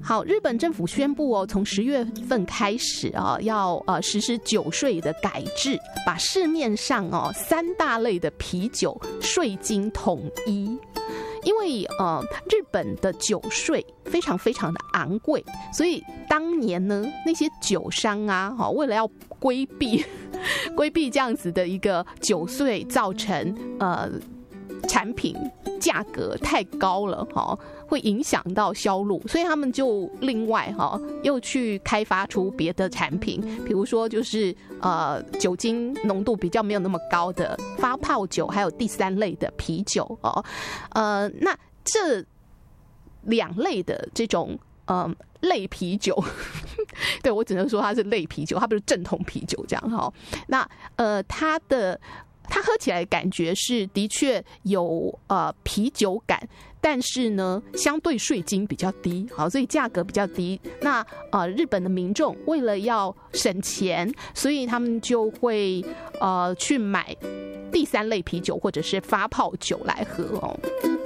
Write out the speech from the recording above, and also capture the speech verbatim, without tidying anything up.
好，日本政府宣布哦，从十月份开始啊，要呃实施酒税的改制，把市面上哦三大类的啤酒税金统一。因为呃日本的酒税非常非常的昂贵，所以当年呢那些酒商啊，哈，为了要规避规避这样子的一个酒税造成呃产品价格太高了哈，会影响到销路，所以他们就另外哈又去开发出别的产品，比如说就是呃酒精浓度比较没有那么高的发泡酒，还有第三类的啤酒哦，呃，那这两类的这种呃类啤酒，对我只能说它是类啤酒，它不是正统啤酒这样哈。那呃它的。它喝起来感觉是的确有呃啤酒感，但是呢相对税金比较低，好，所以价格比较低。那呃日本的民众为了要省钱，所以他们就会呃去买第三类啤酒或者是发泡酒来喝哦。